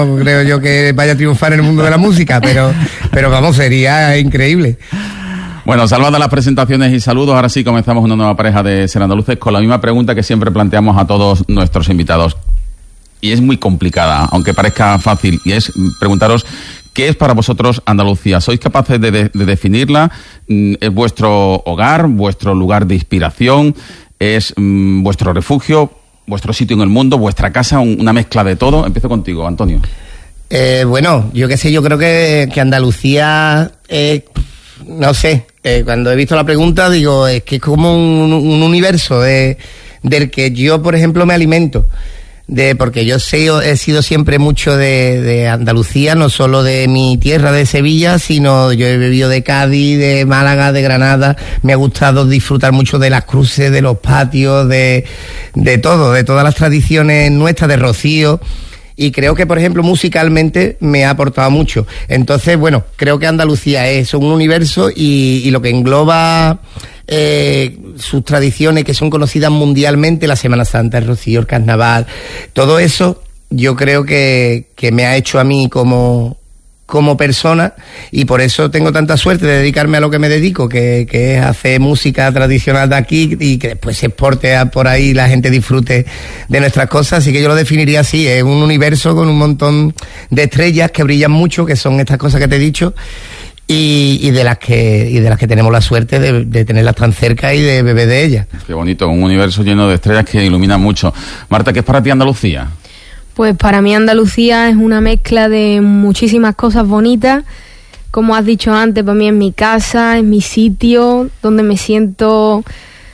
creo yo que vaya a triunfar en el mundo de la música, pero vamos, sería increíble. Bueno, salvadas las presentaciones y saludos, ahora sí comenzamos una nueva pareja de Ser Andaluces con la misma pregunta que siempre planteamos a todos nuestros invitados. Y es muy complicada, aunque parezca fácil, y es preguntaros ¿qué es para vosotros Andalucía? ¿Sois capaces de definirla? ¿Es vuestro hogar, vuestro lugar de inspiración? ¿Es vuestro refugio, vuestro sitio en el mundo, vuestra casa, una mezcla de todo? Empiezo contigo, Antonio. Bueno, yo qué sé, yo creo que Andalucía, no sé, cuando he visto la pregunta digo, es que es como un universo del que yo, por ejemplo, me alimento. Porque yo he sido siempre mucho de Andalucía, no solo de mi tierra, de Sevilla, sino yo he vivido de Cádiz, de Málaga, de Granada. Me ha gustado disfrutar mucho de las cruces, de los patios, de todo, de todas las tradiciones nuestras, de Rocío. Y creo que, por ejemplo, musicalmente me ha aportado mucho. Entonces, bueno, creo que Andalucía es un universo y lo que engloba sus tradiciones que son conocidas mundialmente, la Semana Santa, el Rocío, el Carnaval, todo eso yo creo que me ha hecho a mí como persona, y por eso tengo tanta suerte de dedicarme a lo que me dedico, que es hacer música tradicional de aquí y que después se exporte por ahí y la gente disfrute de nuestras cosas. Así que yo lo definiría así, es un universo con un montón de estrellas que brillan mucho, que son estas cosas que te he dicho, y de las que tenemos la suerte de tenerlas tan cerca y de beber de ellas. Qué bonito, un universo lleno de estrellas que iluminan mucho. Marta, ¿qué es para ti Andalucía? Pues para mí Andalucía es una mezcla de muchísimas cosas bonitas. Como has dicho antes, para mí es mi casa, es mi sitio, donde me siento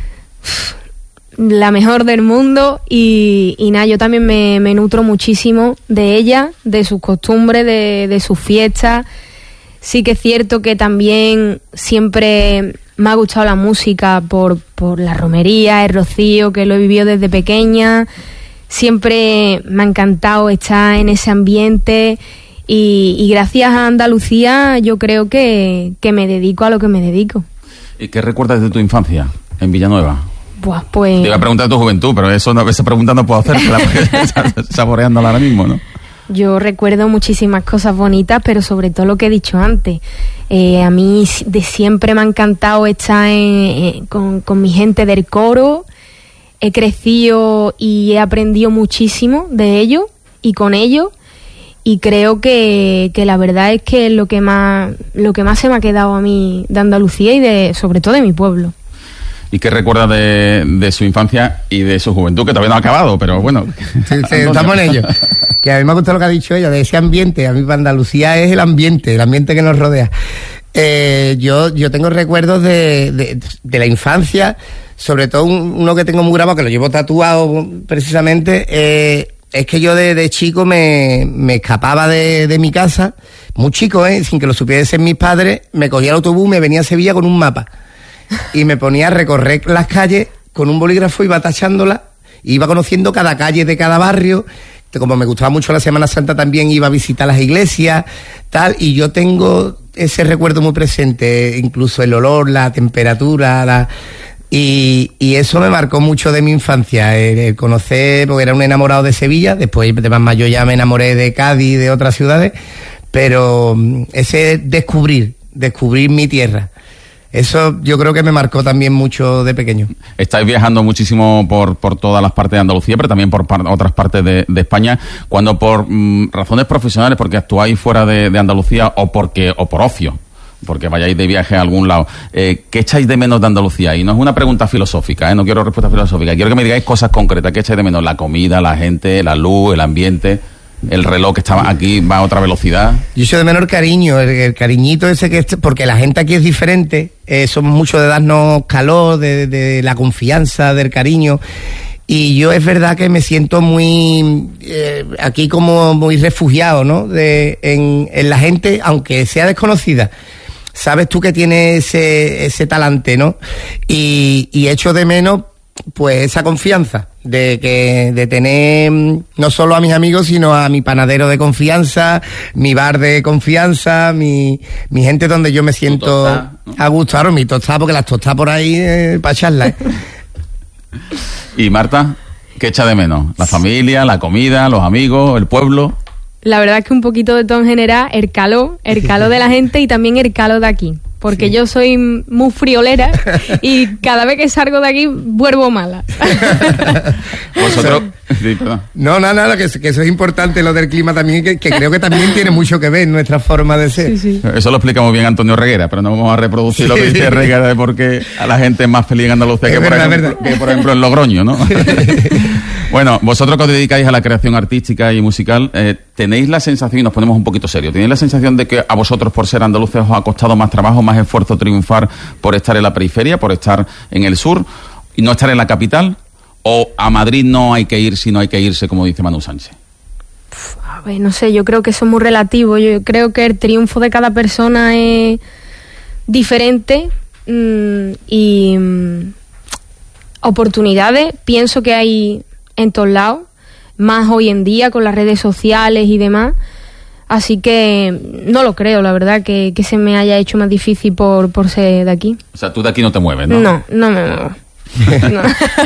la mejor del mundo y nada, yo también me nutro muchísimo de ella, de sus costumbres, de sus fiestas. Sí que es cierto que también siempre me ha gustado la música por la romería, el Rocío, que lo he vivido desde pequeña. Siempre me ha encantado estar en ese ambiente y gracias a Andalucía yo creo que me dedico a lo que me dedico. ¿Y qué recuerdas de tu infancia en Villanueva? Pues... Te iba a preguntar tu juventud, pero esa pregunta no puedo hacértela porque estás saboreándola ahora mismo, ¿no? Yo recuerdo muchísimas cosas bonitas, pero sobre todo lo que he dicho antes. A mí de siempre me ha encantado estar con mi gente del coro. He crecido y he aprendido muchísimo de ellos y con ellos. Y creo que la verdad es que es lo que más se me ha quedado a mí de Andalucía y sobre todo de mi pueblo. ¿Y qué recuerda de su infancia y de su juventud? Que todavía no ha acabado, pero bueno. Sí, estamos en ello. Que a mí me ha gustado lo que ha dicho ella, de ese ambiente. A mí para Andalucía es el ambiente que nos rodea. Yo tengo recuerdos de la infancia, sobre todo uno que tengo muy grabado, que lo llevo tatuado precisamente, es que yo de chico me escapaba de mi casa, muy chico, sin que lo supiesen mis padres, me cogía el autobús, me venía a Sevilla con un mapa y me ponía a recorrer las calles con un bolígrafo, iba tachándolas, iba conociendo cada calle de cada barrio. Como me gustaba mucho la Semana Santa, también iba a visitar las iglesias, tal, y yo tengo ese recuerdo muy presente, incluso el olor, la temperatura, y eso me marcó mucho de mi infancia, el conocer, porque era un enamorado de Sevilla, después de más mayor ya me enamoré de Cádiz y de otras ciudades, pero ese descubrir mi tierra, eso yo creo que me marcó también mucho de pequeño. Estáis viajando muchísimo por todas las partes de Andalucía, pero también por otras partes de España. Cuando por razones profesionales, porque actuáis fuera de Andalucía o por ocio, porque vayáis de viaje a algún lado, ¿qué echáis de menos de Andalucía? Y no es una pregunta filosófica, no quiero respuesta filosófica, quiero que me digáis cosas concretas. ¿Qué echáis de menos? La comida, la gente, la luz, el ambiente... El reloj que estaba aquí va a otra velocidad. Yo soy de menor cariño, el cariñito ese porque la gente aquí es diferente, somos mucho de darnos calor, de la confianza, del cariño, y yo es verdad que me siento muy aquí como muy refugiado, ¿no? En la gente, aunque sea desconocida. Sabes tú que tiene ese talante, ¿no? Y echo de menos pues esa confianza de tener no solo a mis amigos, sino a mi panadero de confianza, mi bar de confianza, mi gente donde yo me siento a gusto. Ahora mi tostada, porque las tostadas por ahí para echarlas. ¿Y Marta? ¿Qué echa de menos? ¿La familia, la comida, los amigos, el pueblo? la verdad es que un poquito de todo en general, el calor de la gente y también el calor de aquí. Porque yo soy muy friolera y cada vez que salgo de aquí vuelvo mala. Vosotros... Sí, perdón. No, nada, que eso es importante, lo del clima también, que creo que también tiene mucho que ver en nuestra forma de ser. Sí. Eso lo explica muy bien Antonio Reguera, pero no vamos a reproducir lo que dice Reguera de por qué a la gente es más feliz en Andalucía que, por ejemplo, en Logroño, ¿no? Bueno, vosotros que os dedicáis a la creación artística y musical, ¿tenéis la sensación, y nos ponemos un poquito serios, ¿tenéis la sensación de que a vosotros, por ser andaluces, os ha costado más trabajo, más esfuerzo triunfar por estar en la periferia, por estar en el sur y no estar en la capital? ¿O a Madrid no hay que ir si no hay que irse, como dice Manu Sánchez? A ver, no sé, yo creo que eso es muy relativo. Yo creo que el triunfo de cada persona es diferente y oportunidades pienso que hay en todos lados, más hoy en día con las redes sociales y demás. Así que no lo creo, la verdad, que se me haya hecho más difícil por ser de aquí. O sea, tú de aquí no te mueves, ¿no? No me muevo. No.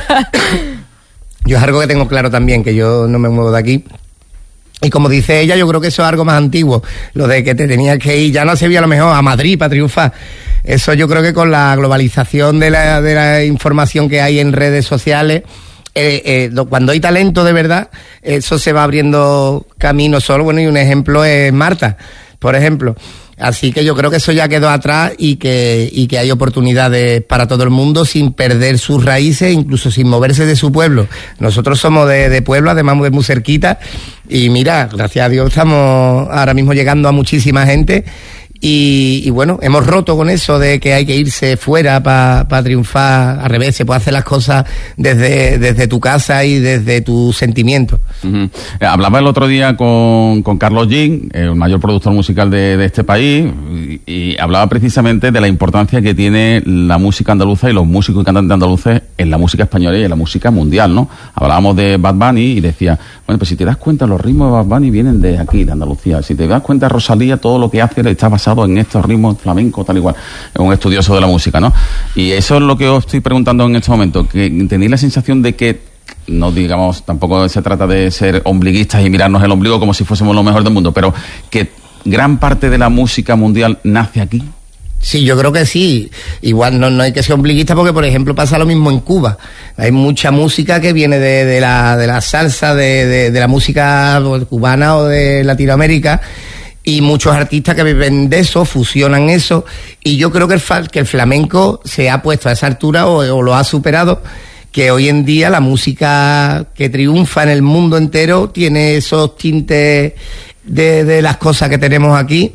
Yo es algo que tengo claro también, que yo no me muevo de aquí. Y como dice ella, yo creo que eso es algo más antiguo, lo de que te tenías que ir, ya no se veía a lo mejor a Madrid para triunfar. Eso yo creo que con la globalización de la información que hay en redes sociales, cuando hay talento de verdad, eso se va abriendo camino solo. Bueno, y un ejemplo es Marta, por ejemplo. Así que yo creo que eso ya quedó atrás y que hay oportunidades para todo el mundo sin perder sus raíces, incluso sin moverse de su pueblo. Nosotros somos de pueblo, además de muy cerquita, y mira, gracias a Dios estamos ahora mismo llegando a muchísima gente. Y bueno, hemos roto con eso de que hay que irse fuera para triunfar. Al revés, se puede hacer las cosas desde tu casa y desde tus sentimientos. Uh-huh. Hablaba el otro día con Carlos Jean, el mayor productor musical de este país, y hablaba precisamente de la importancia que tiene la música andaluza y los músicos y cantantes andaluces en la música española y en la música mundial, ¿no? Hablábamos de Bad Bunny y decía, bueno, pues si te das cuenta, los ritmos de Bad Bunny vienen de aquí, de Andalucía. Si te das cuenta, Rosalía, todo lo que hace está basado en estos ritmos flamencos, tal igual. Es un estudioso de la música, ¿no? Y eso es lo que os estoy preguntando en este momento, que tenéis la sensación de que, no digamos, tampoco se trata de ser ombliguistas y mirarnos el ombligo como si fuésemos lo mejor del mundo, pero que gran parte de la música mundial nace aquí. Sí, yo creo que sí. Igual no hay que ser ombliguista porque, por ejemplo, pasa lo mismo en Cuba. Hay mucha música que viene de la salsa, de la música cubana o de Latinoamérica, y muchos artistas que viven de eso, fusionan eso, y yo creo que el flamenco se ha puesto a esa altura o lo ha superado, que hoy en día la música que triunfa en el mundo entero tiene esos tintes de las cosas que tenemos aquí.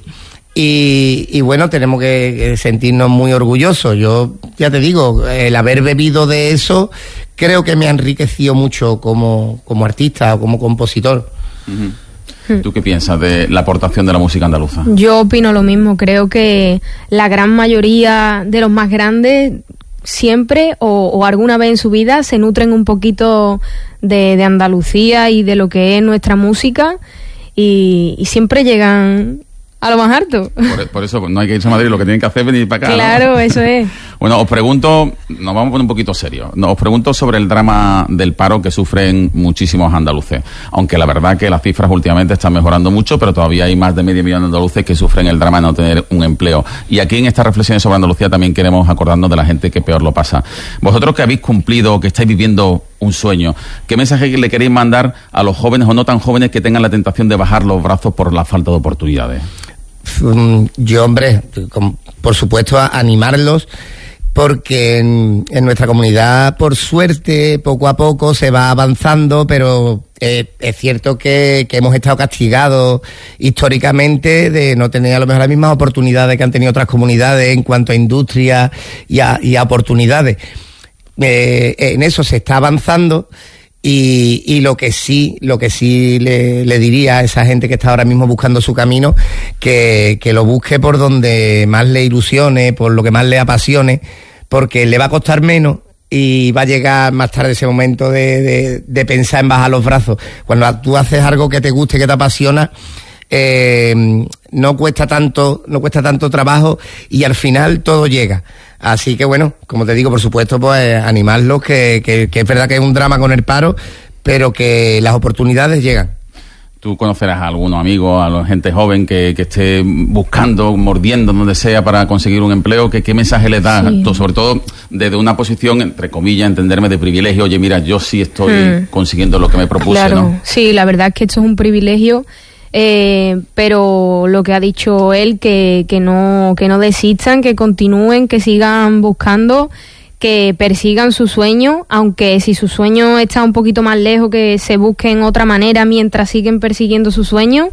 Y bueno, tenemos que sentirnos muy orgullosos. Yo ya te digo, el haber bebido de eso creo que me ha enriquecido mucho como artista o como compositor. Uh-huh. ¿Tú qué piensas de la aportación de la música andaluza? Yo opino lo mismo. Creo que la gran mayoría de los más grandes siempre o alguna vez en su vida se nutren un poquito de Andalucía y de lo que es nuestra música y siempre llegan a lo más alto. Por eso no hay que irse a Madrid, lo que tienen que hacer es venir para acá. Claro, ¿no? Eso es. Bueno, os pregunto, nos vamos a poner un poquito serios, os pregunto sobre el drama del paro que sufren muchísimos andaluces, aunque la verdad que las cifras últimamente están mejorando mucho, pero todavía hay más de medio millón de andaluces que sufren el drama de no tener un empleo. Y aquí en estas reflexiones sobre Andalucía también queremos acordarnos de la gente que peor lo pasa. Vosotros que habéis cumplido, que estáis viviendo un sueño, ¿qué mensaje le queréis mandar a los jóvenes o no tan jóvenes que tengan la tentación de bajar los brazos por la falta de oportunidades? Yo, hombre, por supuesto, a animarlos, porque en nuestra comunidad, por suerte, poco a poco se va avanzando, pero es cierto que hemos estado castigados históricamente de no tener a lo mejor las mismas oportunidades que han tenido otras comunidades en cuanto a industria y a oportunidades. En eso se está avanzando. Y lo que sí le diría a esa gente que está ahora mismo buscando su camino, que lo busque por donde más le ilusione, por lo que más le apasione, porque le va a costar menos y va a llegar más tarde ese momento de pensar en bajar los brazos. Cuando tú haces algo que te guste, que te apasiona, no cuesta tanto trabajo y al final todo llega. Así que bueno, como te digo, por supuesto, pues animarlos, que es verdad que es un drama con el paro, pero que las oportunidades llegan. tú conocerás a algunos amigos, a la gente joven que esté buscando, mordiendo donde sea para conseguir un empleo, ¿qué mensaje les das? Sí. Sobre todo desde una posición, entre comillas, entenderme, de privilegio. Oye, mira, yo sí estoy consiguiendo lo que me propuse, claro, ¿no? Sí, la verdad es que esto es un privilegio, pero lo que ha dicho él, que no desistan, que continúen, que sigan buscando, que persigan su sueño, aunque si su sueño está un poquito más lejos, que se busquen otra manera mientras siguen persiguiendo su sueño.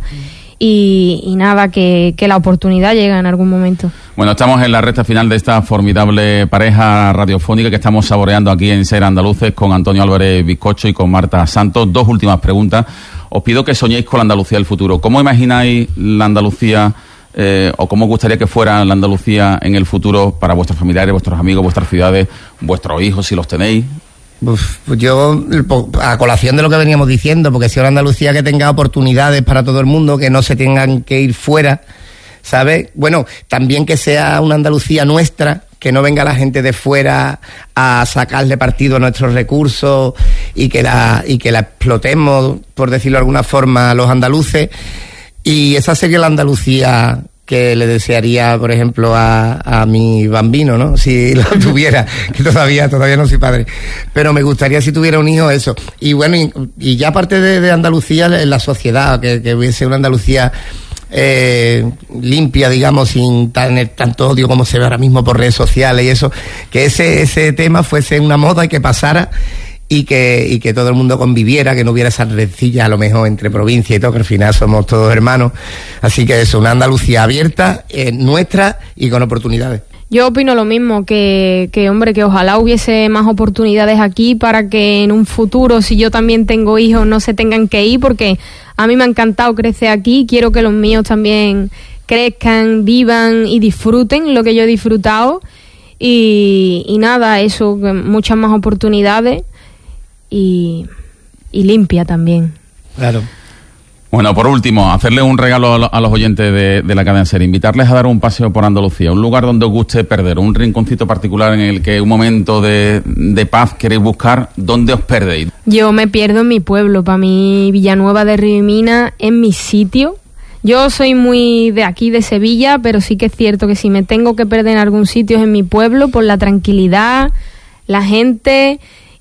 Y nada, que la oportunidad llega en algún momento. Bueno, estamos en la recta final de esta formidable pareja radiofónica que estamos saboreando aquí en Ser Andaluces con Antonio Álvarez Bizcocho y con Marta Santos. 2 últimas preguntas. Os pido que soñéis con la Andalucía del futuro. ¿Cómo imagináis la Andalucía o cómo gustaría que fuera la Andalucía en el futuro para vuestros familiares, vuestros amigos, vuestras ciudades, vuestros hijos, si los tenéis? Pues yo, a colación de lo que veníamos diciendo, porque sea una Andalucía que tenga oportunidades para todo el mundo, que no se tengan que ir fuera, ¿sabes? Bueno, también que sea una Andalucía nuestra, que no venga la gente de fuera a sacarle partido a nuestros recursos y que la explotemos, por decirlo de alguna forma, a los andaluces. Y esa sería la Andalucía que le desearía, por ejemplo, a mi bambino, ¿no? Si lo tuviera, que todavía no soy padre. Pero me gustaría, si tuviera un hijo, eso. Y bueno, y ya aparte de Andalucía, en la sociedad, que hubiese una Andalucía limpia, digamos, sin tener tanto odio como se ve ahora mismo por redes sociales y eso, que ese tema fuese una moda y que pasara y que todo el mundo conviviera, que no hubiera esas rencillas a lo mejor entre provincias y todo, que al final somos todos hermanos. Así que eso, una Andalucía abierta, nuestra y con oportunidades. Yo opino lo mismo, que hombre, que ojalá hubiese más oportunidades aquí para que en un futuro, si yo también tengo hijos, no se tengan que ir, porque a mí me ha encantado crecer aquí, quiero que los míos también crezcan, vivan y disfruten lo que yo he disfrutado. Y nada, eso, muchas más oportunidades y limpia también. Claro. Bueno, por último, hacerle un regalo a los oyentes de la cadena SER, invitarles a dar un paseo por Andalucía, un lugar donde os guste perder, un rinconcito particular en el que un momento de paz queréis buscar, ¿dónde os perdéis? Yo me pierdo en mi pueblo, para mí Villanueva de Ribimina es mi sitio. Yo soy muy de aquí, de Sevilla, pero sí que es cierto que si me tengo que perder en algún sitio es en mi pueblo, por la tranquilidad, la gente...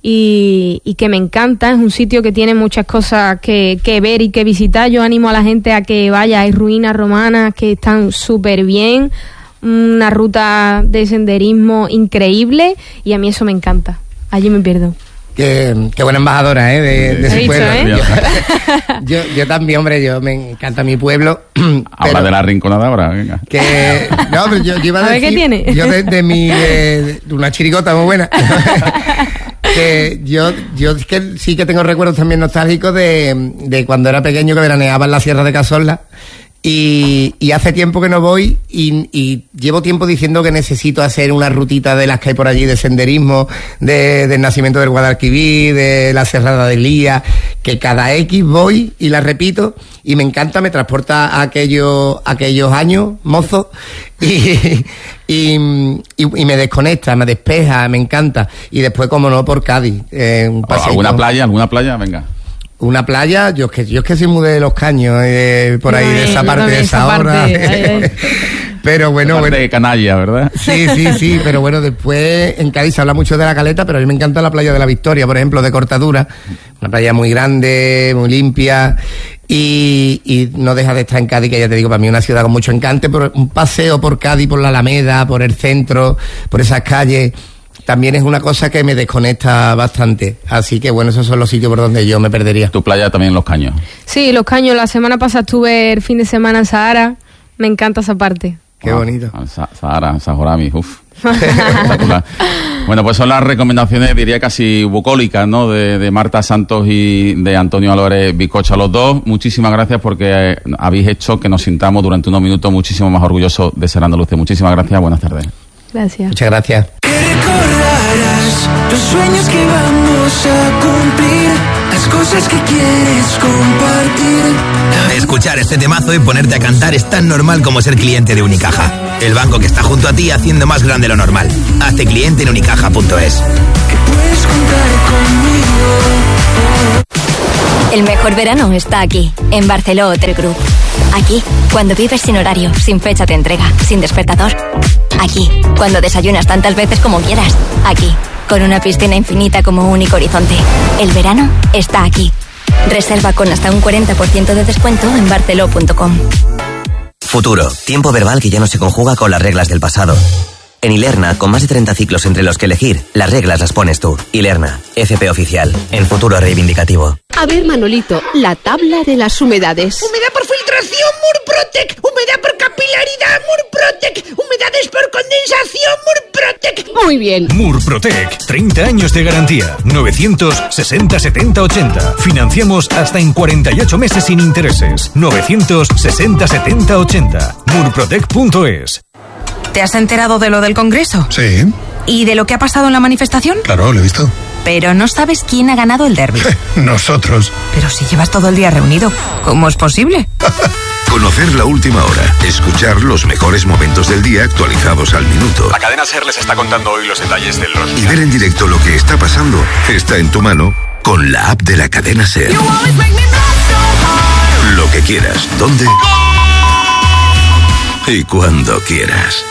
Y que me encanta, es un sitio que tiene muchas cosas que ver y que visitar. Yo animo a la gente a que vaya, hay ruinas romanas que están súper bien, una ruta de senderismo increíble y a mí eso me encanta, allí me pierdo. Qué buena embajadora, de su pueblo. Yo también, hombre, yo me encanta mi pueblo. Habla de la Rinconada ahora, venga. No, pero yo iba a decir... ver qué tiene. Yo de una chirigota muy buena. Que yo es que sí que tengo recuerdos también nostálgicos de cuando era pequeño, que veraneaba en la Sierra de Cazorla. Y hace tiempo que no voy y llevo tiempo diciendo que necesito hacer una rutita de las que hay por allí de senderismo, del nacimiento del Guadalquivir, de la Serrada del Lía, que cada X voy y la repito y me encanta, me transporta a aquellos años mozos y me desconecta, me despeja, me encanta. Y después, como no, por Cádiz. ¿Alguna playa? Venga. Una playa, yo es que soy muy de Los Caños, por ahí, de esa parte, de esa hora. Pero bueno, de canalla, ¿verdad? Sí, pero bueno, después en Cádiz se habla mucho de la Caleta, pero a mí me encanta la playa de la Victoria, por ejemplo, de Cortadura, una playa muy grande, muy limpia, y no deja de estar en Cádiz, que ya te digo, para mí es una ciudad con mucho encanto, pero un paseo por Cádiz, por la Alameda, por el centro, por esas calles, también es una cosa que me desconecta bastante. Así que bueno, esos son los sitios por donde yo me perdería. ¿Tu playa también Los Caños? Sí, Los Caños. La semana pasada estuve el fin de semana en Sahara. Me encanta esa parte. Qué bonito. Sahara, Sajorami, uff. Espectacular. Bueno, pues son las recomendaciones, diría casi bucólicas, ¿no? De Marta Santos y de Antonio Álvarez Bizcocho, a los dos. Muchísimas gracias porque habéis hecho que nos sintamos durante unos minutos muchísimo más orgullosos de ser andaluces. Muchísimas gracias, buenas tardes. Gracias. Muchas gracias. Recordarás los sueños que vamos a cumplir, las cosas que quieres compartir. Escuchar este temazo y ponerte a cantar es tan normal como ser cliente de Unicaja, el banco que está junto a ti haciendo más grande lo normal. Hazte cliente en unicaja.es. Que puedes contar conmigo. El mejor verano está aquí, en Barceló Hotel Group. Aquí, cuando vives sin horario, sin fecha de entrega, sin despertador. Aquí, cuando desayunas tantas veces como quieras. Aquí, con una piscina infinita como único horizonte. El verano está aquí. Reserva con hasta un 40% de descuento en barceló.com. Futuro, tiempo verbal que ya no se conjuga con las reglas del pasado. En Ilerna, con más de 30 ciclos entre los que elegir, las reglas las pones tú. Ilerna, FP oficial, el futuro reivindicativo. A ver, Manolito, la tabla de las humedades. Humedad por filtración, Murprotec. Humedad por capilaridad, Murprotec. Humedades por condensación, Murprotec. Muy bien. Murprotec, 30 años de garantía. 960 70 80. Financiamos hasta en 48 meses sin intereses. 960 70 80. Murprotec.es. ¿Te has enterado de lo del Congreso? Sí. ¿Y de lo que ha pasado en la manifestación? Claro, lo he visto. Pero no sabes quién ha ganado el derbi. Nosotros. Pero si llevas todo el día reunido, ¿cómo es posible? Conocer la última hora, escuchar los mejores momentos del día actualizados al minuto. La cadena SER les está contando hoy los detalles de los... Y ver en directo lo que está pasando está en tu mano con la app de la cadena SER. Lo que quieras, dónde y cuando quieras.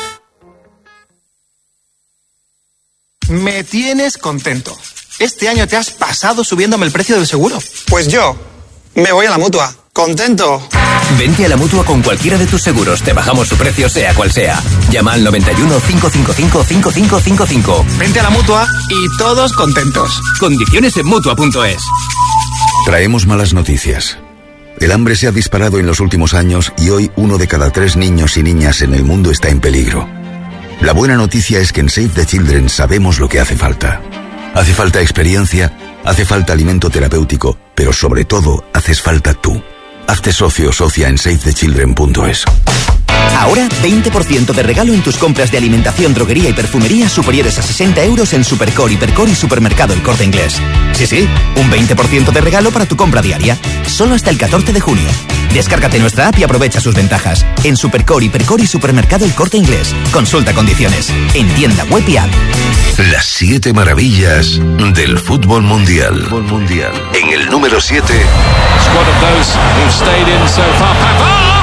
Me tienes contento. Este año te has pasado subiéndome el precio del seguro. Pues yo me voy a la Mutua. ¿Contento? Vente a la Mutua con cualquiera de tus seguros. Te bajamos su precio sea cual sea. Llama al 91 555 5555. Vente a la Mutua y todos contentos. Condiciones en Mutua.es. Traemos malas noticias. El hambre se ha disparado en los últimos años y hoy 1 de cada 3 niños y niñas en el mundo está en peligro. La buena noticia es que en Save the Children sabemos lo que hace falta. Hace falta experiencia, hace falta alimento terapéutico, pero sobre todo haces falta tú. Hazte socio o socia en savethechildren.es. Ahora 20% de regalo en tus compras de alimentación, droguería y perfumería superiores a 60 euros en Supercore, Hipercor y Supermercado El Corte Inglés. Sí, un 20% de regalo para tu compra diaria. Solo hasta el 14 de junio. Descárgate nuestra app y aprovecha sus ventajas. En Supercore, Hipercor y Supermercado El Corte Inglés. Consulta condiciones. En tienda web y app. Las 7 maravillas del fútbol mundial. En el número 7... Squad of those who've stayed in so far.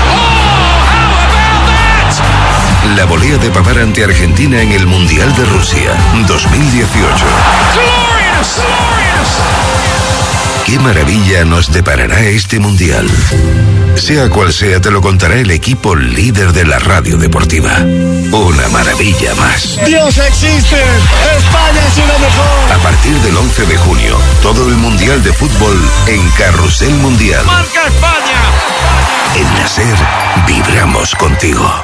La volea de Pavard ante Argentina en el Mundial de Rusia 2018. ¿Qué maravilla nos deparará este Mundial? Sea cual sea, te lo contará el equipo líder de la radio deportiva. Una maravilla más. ¡Dios existe! ¡España es lo mejor! A partir del 11 de junio, todo el Mundial de Fútbol en Carrusel Mundial. ¡Marca España! En la SER vibramos contigo.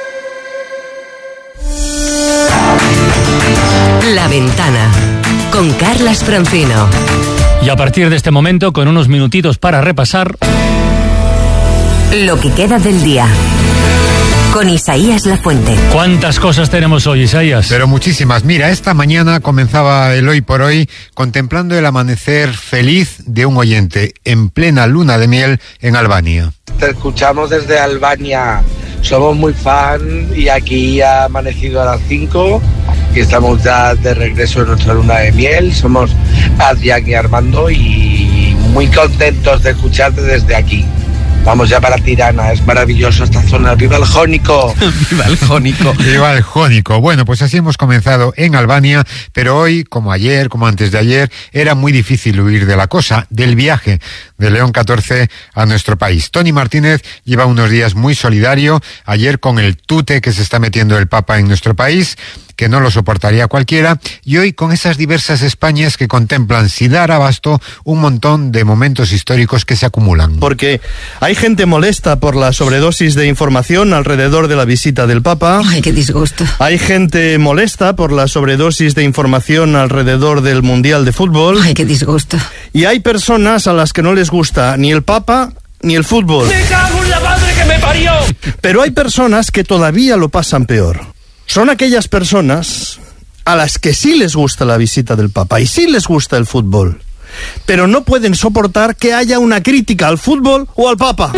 La Ventana, con Carlas Francino. Y a partir de este momento, con unos minutitos para repasar... Lo que queda del día. Con Isaías Lafuente. ¿Cuántas cosas tenemos hoy, Isaías? Pero muchísimas. Mira, esta mañana comenzaba el Hoy por Hoy contemplando el amanecer feliz de un oyente en plena luna de miel en Albania. Te escuchamos desde Albania. Somos muy fan y aquí ha amanecido a las 5 y estamos ya de regreso en nuestra luna de miel. Somos Adrián y Armando y muy contentos de escucharte desde aquí. Vamos ya para Tirana, es maravilloso esta zona. ¡Viva el Jónico! ¡Viva el Jónico! ¡Viva el Jónico! Bueno, pues así hemos comenzado en Albania, pero hoy, como ayer, como antes de ayer, era muy difícil huir de la cosa, del viaje de León XIV a nuestro país. Tony Martínez lleva unos días muy solidario, ayer con el tute que se está metiendo el Papa en nuestro país, que no lo soportaría cualquiera, y hoy con esas diversas Españas que contemplan, si dar abasto, un montón de momentos históricos que se acumulan. Porque hay gente molesta por la sobredosis de información alrededor de la visita del Papa. Ay, qué disgusto. Hay gente molesta por la sobredosis de información alrededor del Mundial de Fútbol. Ay, qué disgusto. Y hay personas a las que no les gusta ni el Papa ni el fútbol. ¡Me cago en la madre que me parió! Pero hay personas que todavía lo pasan peor. Son aquellas personas a las que sí les gusta la visita del Papa y sí les gusta el fútbol, pero no pueden soportar que haya una crítica al fútbol o al Papa.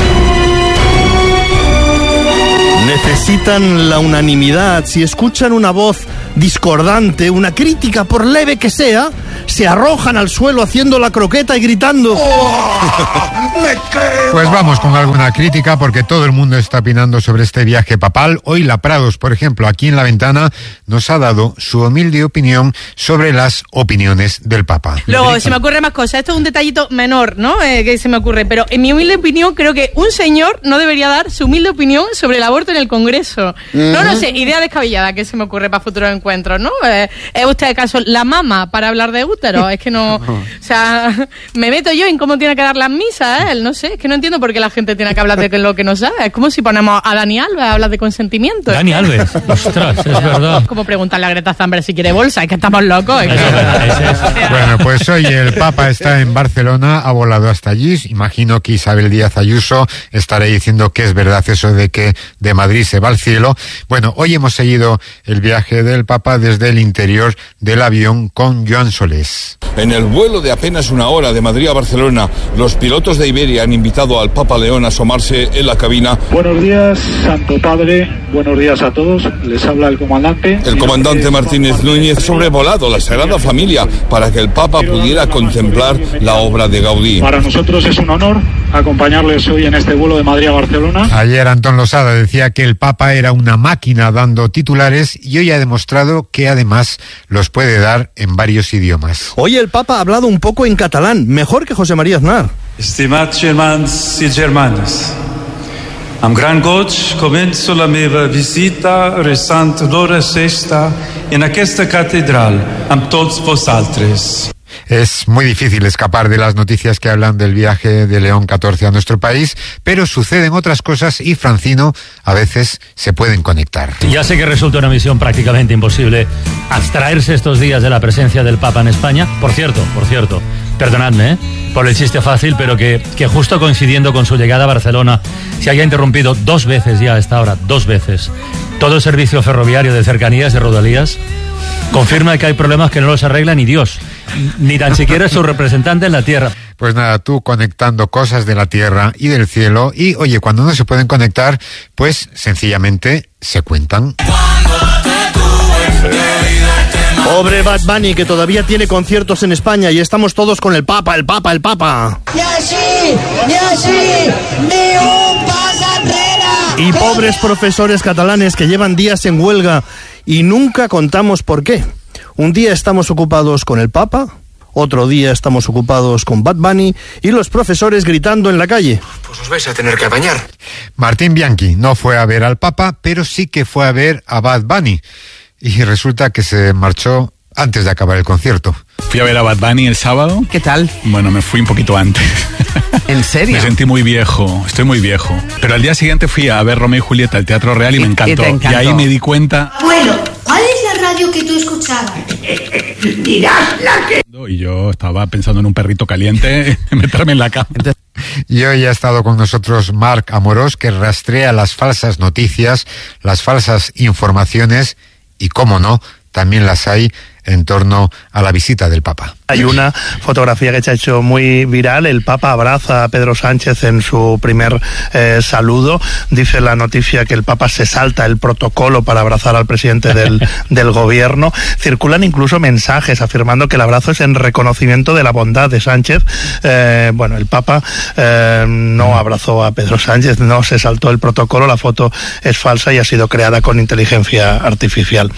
Necesitan la unanimidad. Si escuchan una voz discordante, una crítica por leve que sea, se arrojan al suelo haciendo la croqueta y gritando. Pues vamos con alguna crítica, porque todo el mundo está opinando sobre este viaje papal. Hoy La Prados, por ejemplo, aquí en La Ventana, nos ha dado su humilde opinión sobre las opiniones del Papa. Luego, se me ocurren más cosas. Esto es un detallito menor, ¿no? Que se me ocurre. Pero en mi humilde opinión, creo que un señor no debería dar su humilde opinión sobre el aborto en el Congreso. No sé, idea descabellada que se me ocurre para futuros encuentros, ¿no? ¿Es usted acaso la mama para hablar de útero? Es que no... O sea, me meto yo en cómo tiene que dar las misas, él. No sé, es que no entiendo por qué la gente tiene que hablar de lo que no sabe. Es como si ponemos a Dani Alves a hablar de consentimiento. Dani Alves, ostras, es verdad. Es como preguntarle a Greta Thunberg si quiere bolsa, es que estamos locos. Bueno, pues hoy el Papa está en Barcelona, ha volado hasta allí. Imagino que Isabel Díaz Ayuso estará diciendo que es verdad eso de que de Madrid se va al cielo. Bueno, hoy hemos seguido el viaje del Papa desde el interior del avión con Joan Solés. En el vuelo de apenas una hora de Madrid a Barcelona, los pilotos de Iberia han invitado al Papa León a asomarse en la cabina. Buenos días, Santo Padre, buenos días a todos, les habla el comandante. El comandante Martínez Núñez ha sobrevolado la Sagrada Familia para que el Papa pudiera contemplar la obra de Gaudí. Para nosotros es un honor acompañarles hoy en este vuelo de Madrid a Barcelona. Ayer Antón Losada decía que el Papa era una máquina dando titulares y hoy ha demostrado que además los puede dar en varios idiomas. Hoy el Papa ha hablado un poco en catalán, mejor que José María Aznar. Estimats germans i germanes, amb gran goig començo la meva visita resant l'hora sexta en aquesta catedral amb tots vosaltres. Es muy difícil escapar de las noticias que hablan del viaje de León XIV a nuestro país, pero suceden otras cosas y, Francino, a veces se pueden conectar. Ya sé que resulta una misión prácticamente imposible abstraerse estos días de la presencia del Papa en España. Por cierto, perdonadme, por el chiste fácil, pero que justo coincidiendo con su llegada a Barcelona se haya interrumpido 2 veces ya a esta hora, 2 veces, todo el servicio ferroviario de cercanías, de rodalías, confirma que hay problemas que no los arregla ni Dios, ni tan siquiera su representante en la tierra. Pues nada, tú conectando cosas de la tierra y del cielo, y oye, cuando no se pueden conectar, pues sencillamente se cuentan. Pobre Bad Bunny, que todavía tiene conciertos en España y estamos todos con el Papa. Y pobres profesores catalanes que llevan días en huelga y nunca contamos por qué. Un día estamos ocupados con el Papa, otro día estamos ocupados con Bad Bunny y los profesores gritando en la calle. Pues os vais a tener que apañar. Martín Bianchi no fue a ver al Papa, pero sí que fue a ver a Bad Bunny. Y resulta que se marchó antes de acabar el concierto. Fui a ver a Bad Bunny el sábado. ¿Qué tal? Bueno, me fui un poquito antes. ¿En serio? Me sentí muy viejo, estoy muy viejo. Pero al día siguiente fui a ver Romeo y Julieta al Teatro Real y me encantó. Y ahí me di cuenta... Bueno, ¿cuál es la radio que tú escuchabas? Dirás la que... Y yo estaba pensando en un perrito caliente, meterme en la cama. Y hoy ha estado con nosotros Marc Amorós, que rastrea las falsas noticias, las falsas informaciones y, cómo no, también las hay en torno a la visita del Papa. Hay una fotografía que se ha hecho muy viral. El Papa abraza a Pedro Sánchez en su primer saludo. Dice la noticia que el Papa se salta el protocolo para abrazar al presidente del gobierno. Circulan incluso mensajes afirmando que el abrazo es en reconocimiento de la bondad de Sánchez. Bueno, el Papa no abrazó a Pedro Sánchez, no se saltó el protocolo. La foto es falsa y ha sido creada con inteligencia artificial.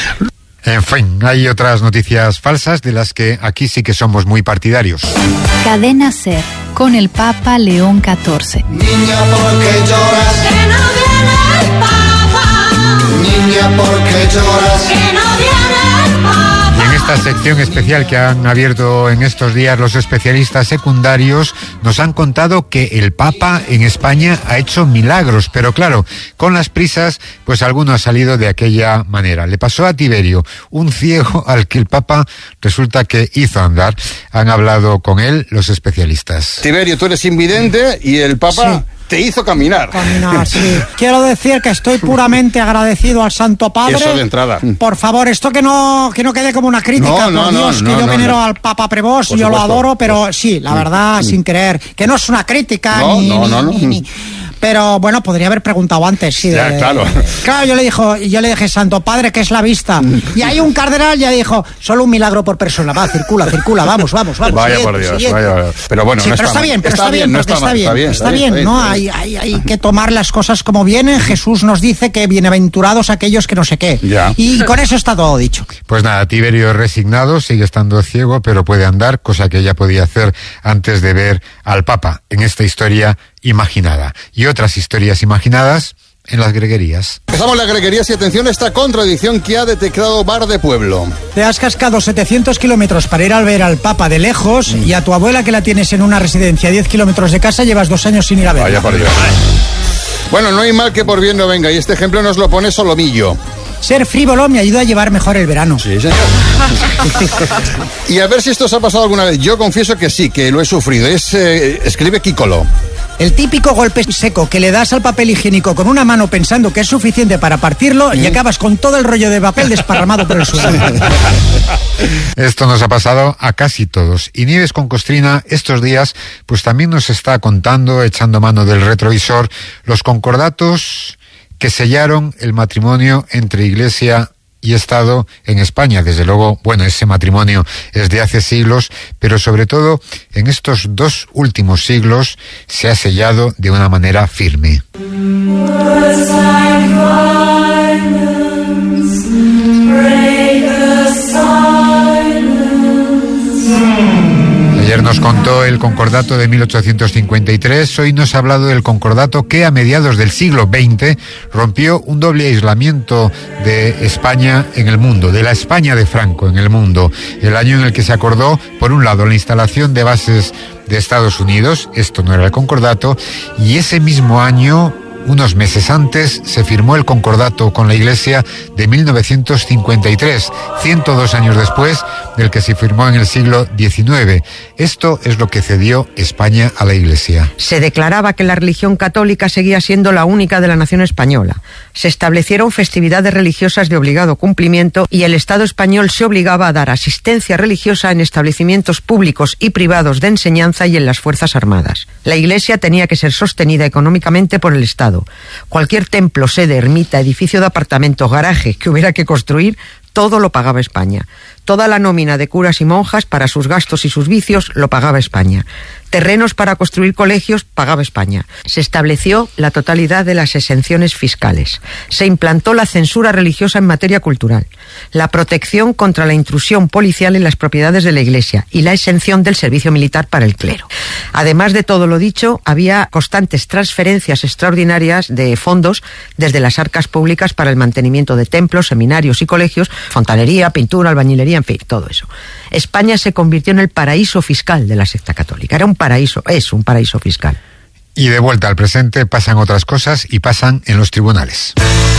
En fin, hay otras noticias falsas de las que aquí sí que somos muy partidarios. Cadena SER, con el Papa León XIV. Niña, ¿por qué lloras? Que no viene el Papa. Niña, ¿por qué lloras? Que no viene el Papa. Y en esta sección especial que han abierto en estos días los especialistas secundarios, nos han contado que el Papa en España ha hecho milagros, pero claro, con las prisas, pues alguno ha salido de aquella manera. Le pasó a Tiberio, un ciego al que el Papa resulta que hizo andar. Han hablado con él los especialistas. Tiberio, tú eres invidente y el Papa... Sí. Te hizo caminar. Sí. Quiero decir que estoy puramente agradecido al Santo Padre. Eso de entrada. Por favor, esto que no quede como una crítica, por Dios, que yo venero al Papa Prevost, yo lo adoro, pero sí, la verdad, sin querer, que no es una crítica, Pero bueno, podría haber preguntado antes. Sí, claro. Claro, yo le dije, Santo Padre, ¿qué es la vista? Y ahí un cardenal ya dijo, solo un milagro por persona. Va, circula, vamos. Vaya por Dios, vaya. Pero bueno, sí, no está bien. Está bien, ¿no? Hay que tomar las cosas como vienen. Jesús nos dice que bienaventurados aquellos que no sé qué. Ya. Y con eso está todo dicho. Pues nada, Tiberio resignado, sigue estando ciego, pero puede andar, cosa que ella podía hacer antes de ver al Papa en esta historia imaginada. Y otras historias imaginadas en las greguerías. Empezamos las greguerías y atención a esta contradicción que ha detectado Bar de Pueblo. Te has cascado 700 kilómetros para ir a ver al Papa de lejos y a tu abuela, que la tienes en una residencia a 10 kilómetros de casa, llevas 2 años sin ir a verla. Vaya por Dios. Bueno, no hay mal que por bien no venga, y este ejemplo nos lo pone Solomillo. Ser frívolo me ayuda a llevar mejor el verano. Sí, señor. Y a ver si esto os ha pasado alguna vez. Yo confieso que sí, que lo he sufrido. Escribe Kikolo. El típico golpe seco que le das al papel higiénico con una mano pensando que es suficiente para partirlo y acabas con todo el rollo de papel desparramado por el suelo. Esto nos ha pasado a casi todos. Y Nieves con Costrina estos días pues también nos está contando, echando mano del retrovisor, los concordatos que sellaron el matrimonio entre Iglesia y Estado en España. Desde luego, bueno, ese matrimonio es de hace siglos, pero sobre todo en estos 2 últimos siglos se ha sellado de una manera firme. Ayer nos contó el concordato de 1853, hoy nos ha hablado del concordato que a mediados del siglo XX rompió un doble aislamiento de España en el mundo, de la España de Franco en el mundo. El año en el que se acordó, por un lado, la instalación de bases de Estados Unidos, esto no era el concordato, y ese mismo año, unos meses antes, se firmó el concordato con la Iglesia de 1953, 102 años después del que se firmó en el siglo XIX. Esto es lo que cedió España a la Iglesia. Se declaraba que la religión católica seguía siendo la única de la nación española. Se establecieron festividades religiosas de obligado cumplimiento y el Estado español se obligaba a dar asistencia religiosa en establecimientos públicos y privados de enseñanza y en las Fuerzas Armadas. La Iglesia tenía que ser sostenida económicamente por el Estado. Cualquier templo, sede, ermita, edificio de apartamentos, garaje que hubiera que construir, todo lo pagaba España. Toda la nómina de curas y monjas para sus gastos y sus vicios lo pagaba España. Terrenos para construir colegios pagaba España. Se estableció la totalidad de las exenciones fiscales. Se implantó la censura religiosa en materia cultural, la protección contra la intrusión policial en las propiedades de la Iglesia y la exención del servicio militar para el clero. Además de todo lo dicho, había constantes transferencias extraordinarias de fondos desde las arcas públicas para el mantenimiento de templos, seminarios y colegios, fontanería, pintura, albañilería, en fin, todo eso. España se convirtió en el paraíso fiscal de la secta católica. Era un paraíso, es un paraíso fiscal. Y de vuelta al presente pasan otras cosas y pasan en los tribunales.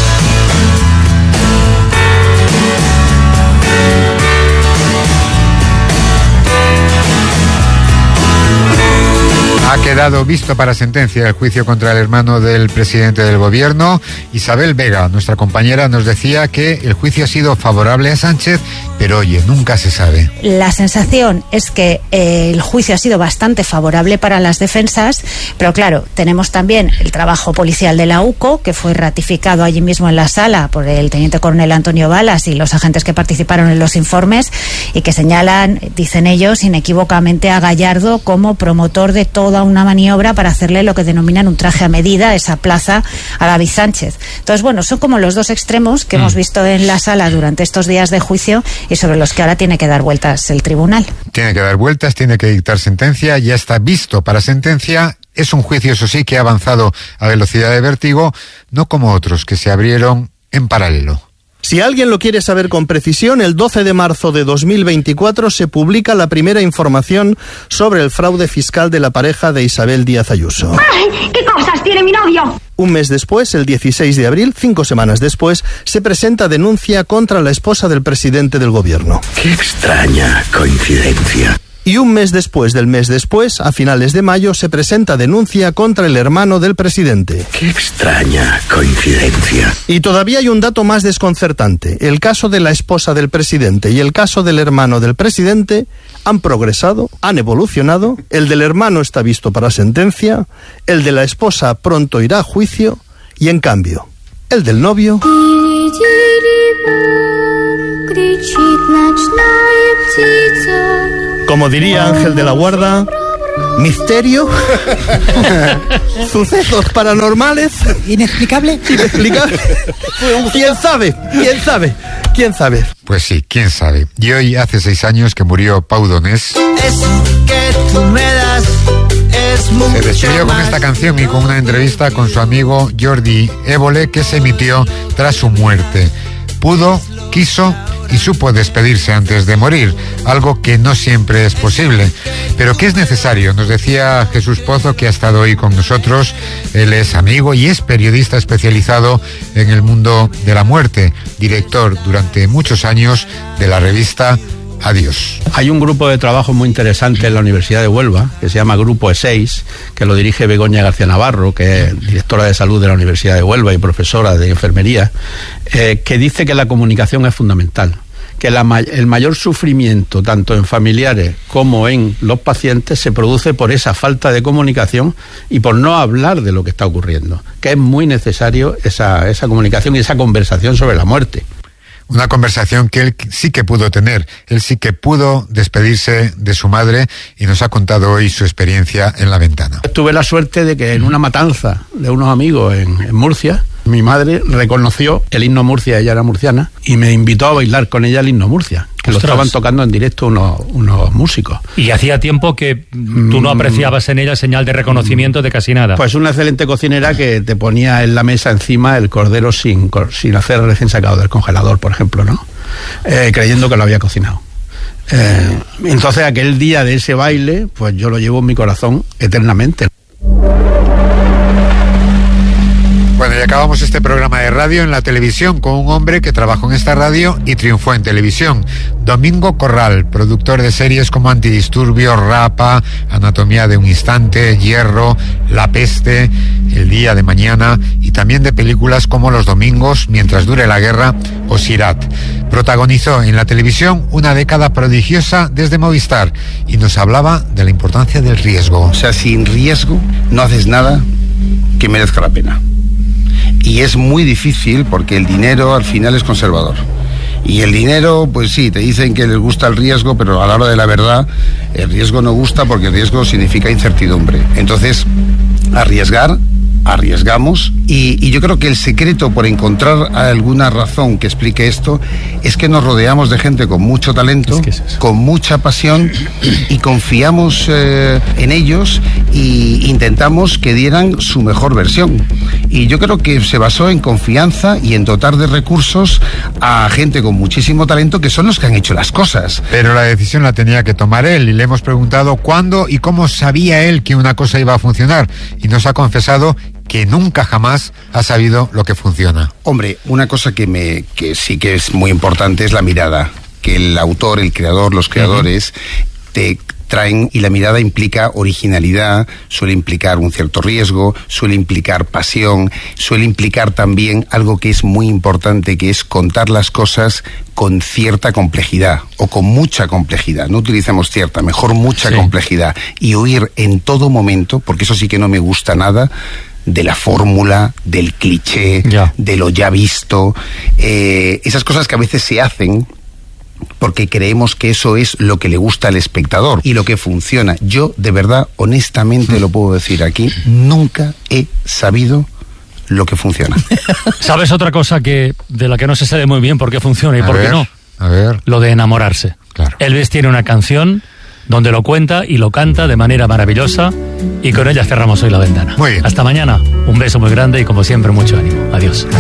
Ha quedado visto para sentencia el juicio contra el hermano del presidente del gobierno. Isabel Vega, nuestra compañera, nos decía que el juicio ha sido favorable a Sánchez, pero oye, nunca se sabe. La sensación es que el juicio ha sido bastante favorable para las defensas, pero claro, tenemos también el trabajo policial de la UCO, que fue ratificado allí mismo en la sala por el teniente coronel Antonio Balas y los agentes que participaron en los informes, y que señalan, dicen ellos, inequívocamente a Gallardo como promotor de toda una maniobra para hacerle lo que denominan un traje a medida, esa plaza a David Sánchez. Entonces, bueno, son como los dos extremos que hemos visto en la sala durante estos días de juicio y sobre los que ahora tiene que dar vueltas el tribunal. Tiene que dar vueltas, tiene que dictar sentencia, ya está visto para sentencia. Es un juicio, eso sí, que ha avanzado a velocidad de vértigo, no como otros que se abrieron en paralelo. Si alguien lo quiere saber con precisión, el 12 de marzo de 2024 se publica la primera información sobre el fraude fiscal de la pareja de Isabel Díaz Ayuso. ¡Ay! ¿Qué cosas tiene mi novio? Un mes después, el 16 de abril, 5 semanas después, se presenta denuncia contra la esposa del presidente del gobierno. ¡Qué extraña coincidencia! Y un mes después del mes después, a finales de mayo, se presenta denuncia contra el hermano del presidente. ¡Qué extraña coincidencia! Y todavía hay un dato más desconcertante. El caso de la esposa del presidente y el caso del hermano del presidente han progresado, han evolucionado, el del hermano está visto para sentencia, el de la esposa pronto irá a juicio y en cambio, el del novio... Como diría Ángel de la Guarda, misterio, sucesos paranormales, inexplicable. ¿Quién sabe? Pues sí, quién sabe. Y hoy hace 6 años que murió Pau Donés. Se despidió con esta canción y con una entrevista con su amigo Jordi Évole que se emitió tras su muerte. Pudo, quiso y supo despedirse antes de morir, algo que no siempre es posible, pero que es necesario. Nos decía Jesús Pozo, que ha estado hoy con nosotros. Él es amigo y es periodista especializado en el mundo de la muerte, director durante muchos años de la revista Adiós. Hay un grupo de trabajo muy interesante en la Universidad de Huelva, que se llama Grupo E6, que lo dirige Begoña García Navarro, que es directora de salud de la Universidad de Huelva y profesora de enfermería, que dice que la comunicación es fundamental, que el mayor sufrimiento, tanto en familiares como en los pacientes, se produce por esa falta de comunicación y por no hablar de lo que está ocurriendo, que es muy necesario esa comunicación y esa conversación sobre la muerte. Una conversación que él sí que pudo tener. Él sí que pudo despedirse de su madre y nos ha contado hoy su experiencia en La Ventana. Tuve la suerte de que en una matanza de unos amigos en Murcia, mi madre reconoció el himno Murcia, ella era murciana, y me invitó a bailar con ella el himno Murcia, que lo estaban tocando en directo unos músicos. Y hacía tiempo que tú no apreciabas en ella señal de reconocimiento de casi nada. Pues una excelente cocinera que te ponía en la mesa encima el cordero sin hacer recién sacado del congelador, por ejemplo, ¿no? Creyendo que lo había cocinado. Entonces aquel día de ese baile, pues yo lo llevo en mi corazón eternamente. Bueno, y acabamos este programa de radio en la televisión con un hombre que trabajó en esta radio y triunfó en televisión. Domingo Corral, productor de series como Antidisturbios, Rapa, Anatomía de un Instante, Hierro, La Peste, El Día de Mañana y también de películas como Los Domingos, Mientras dure la guerra o Sirat. Protagonizó en la televisión una década prodigiosa desde Movistar y nos hablaba de la importancia del riesgo. O sea, sin riesgo no haces nada que merezca la pena. Y es muy difícil porque el dinero al final es conservador. Y el dinero, pues sí, te dicen que les gusta el riesgo, pero a la hora de la verdad, el riesgo no gusta porque el riesgo significa incertidumbre. Entonces, arriesgamos y yo creo que el secreto por encontrar alguna razón que explique esto es que nos rodeamos de gente con mucho talento, con mucha pasión y confiamos en ellos e intentamos que dieran su mejor versión. Y yo creo que se basó en confianza y en dotar de recursos a gente con muchísimo talento que son los que han hecho las cosas. Pero la decisión la tenía que tomar él y le hemos preguntado cuándo y cómo sabía él que una cosa iba a funcionar y nos ha confesado que nunca jamás ha sabido lo que funciona. Hombre, una cosa que sí que es muy importante es la mirada, que el autor, el creador, los creadores te traen, y la mirada implica originalidad, suele implicar un cierto riesgo, suele implicar pasión, suele implicar también algo que es muy importante, que es contar las cosas con cierta complejidad o con mucha complejidad. No utilicemos cierta, mejor mucha complejidad, y huir en todo momento, porque eso sí que no me gusta nada, de la fórmula, del cliché, de lo ya visto, esas cosas que a veces se hacen porque creemos que eso es lo que le gusta al espectador y lo que funciona. Yo, de verdad, honestamente lo puedo decir aquí, nunca he sabido lo que funciona. ¿Sabes otra cosa de la que no se sabe muy bien por qué funciona y por qué no? A ver. Lo de enamorarse. Claro. Elvis tiene una canción donde lo cuenta y lo canta de manera maravillosa y con ella cerramos hoy La Ventana. Muy bien. Hasta mañana. Un beso muy grande y como siempre mucho ánimo. Adiós.